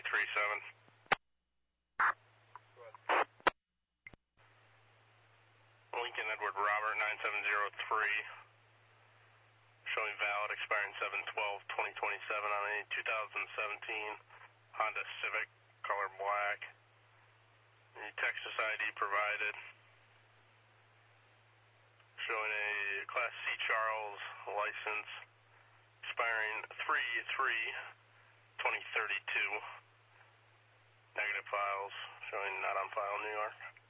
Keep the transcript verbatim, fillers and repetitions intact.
three seven. Lincoln Edward Robert nine seven zero three. Showing valid, expiring seven twelve twenty twenty-seven on a two thousand seventeen Honda Civic, color black. The Texas I D provided. Showing a Class C Charles license, expiring three three twenty thirty-two. Negative files, showing not on file, New York.